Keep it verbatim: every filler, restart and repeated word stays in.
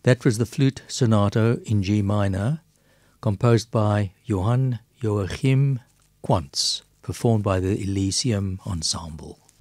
That was the Flute Sonata in G minor, composed by Johann Joachim Quantz, performed by the Elysium Ensemble.